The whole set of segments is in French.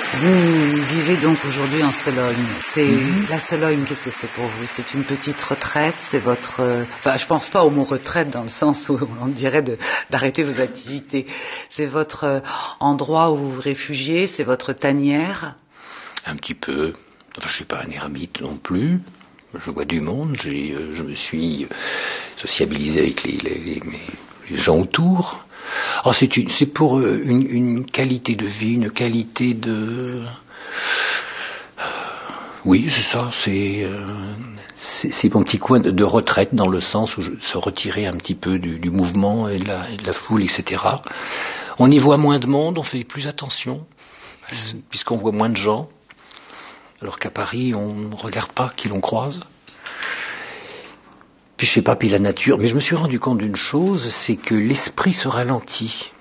Vous vivez donc aujourd'hui en Sologne. Mhm. La Sologne, qu'est-ce que c'est pour vous? C'est une petite retraite? C'est votre... Enfin, je pense pas au mot retraite dans le sens où on dirait d'arrêter vos activités. C'est votre endroit où vous vous réfugiez? C'est votre tanière? Un petit peu. Enfin, je suis pas un ermite non plus. Je vois du monde. Je me suis sociabilisé avec les gens autour. Alors c'est pour une qualité de vie, une qualité de... Oui, c'est ça. C'est mon petit coin de retraite dans le sens où se retirer un petit peu du mouvement et de la foule, etc. On y voit moins de monde, on fait plus attention, puisqu'on voit moins de gens. Alors qu'à Paris, on ne regarde pas qui l'on croise. Puis je sais pas, puis la nature. Mais je me suis rendu compte d'une chose, c'est que l'esprit se ralentit.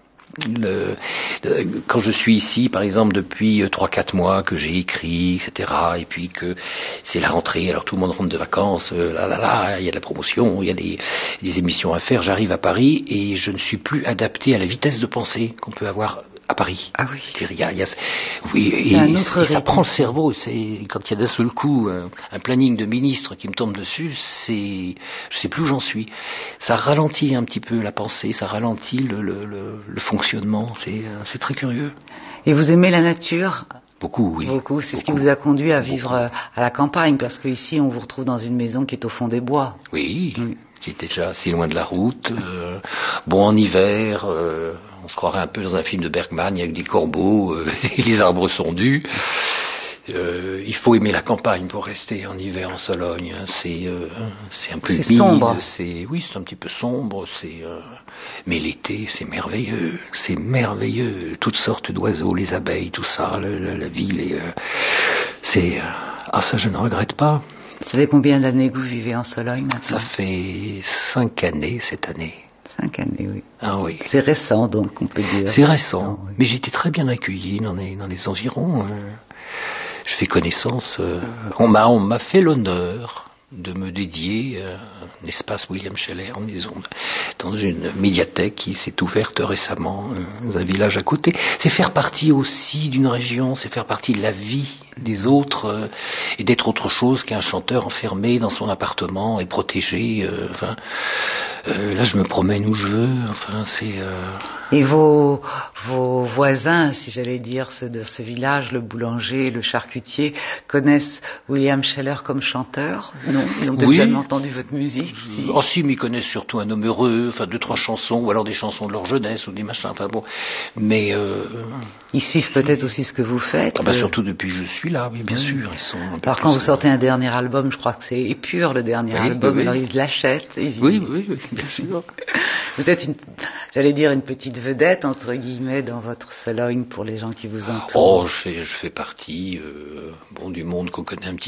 Quand je suis ici, par exemple, depuis 3-4 mois, que j'ai écrit, etc., et puis que c'est la rentrée, alors tout le monde rentre de vacances, il y a de la promotion, il y a des émissions à faire, j'arrive à Paris et je ne suis plus adapté à la vitesse de pensée qu'on peut avoir à Paris. Ah oui. Oui, c'est un autre rythme. Ça prend le cerveau. Quand il y a d'un seul coup un planning de ministre qui me tombe dessus, je sais plus où j'en suis. Ça ralentit un petit peu la pensée, ça ralentit le fonctionnement. C'est très curieux. Et vous aimez la nature? Beaucoup, oui. Beaucoup. C'est ce qui vous a conduit à vivre à la campagne, parce qu'ici on vous retrouve dans une maison qui est au fond des bois. Oui. Qui était déjà assez loin de la route. Bon, en hiver, on se croirait un peu dans un film de Bergman, il y a eu des corbeaux, et les arbres sont nus. Il faut aimer la campagne pour rester en hiver en Sologne. C'est un peu humide. Sombre. Oui, c'est un petit peu sombre. Mais l'été, c'est merveilleux. C'est merveilleux. Toutes sortes d'oiseaux, les abeilles, tout ça, la ville. Ça, je ne regrette pas. Vous savez combien d'années que vous vivez en Sologne maintenant? Ça fait 5 années cette année. 5 années, oui. Ah oui. C'est récent, donc, on peut dire. C'est récent, oui. Mais j'étais très bien accueilli dans les environs. Je fais connaissance. On m'a fait l'honneur de me dédier un espace William Scheller en maison, dans une médiathèque qui s'est ouverte récemment dans un village à côté. C'est faire partie aussi d'une région, c'est faire partie de la vie des autres et d'être autre chose qu'un chanteur enfermé dans son appartement et protégé. Là, je me promène où je veux. Et vos voisins, si j'allais dire, ceux de ce village, le boulanger, le charcutier, connaissent William Scheller comme chanteur? Non, ils ont peut-être jamais entendu votre musique. Si. Oh si, mais ils connaissent surtout Un homme heureux, 2-3 chansons, ou alors des chansons de leur jeunesse, ou des machins, Mais ils suivent peut-être aussi ce que vous faites. Surtout depuis que je suis là, oui, bien sûr. Alors quand vous sortez un dernier album, je crois que c'est Épure, le dernier album, alors ils l'achètent. Oui, bien sûr. Vous êtes une petite vedette, entre guillemets, dans votre Sologne pour les gens qui vous entourent. Oh, je fais partie du monde qu'on connaît un petit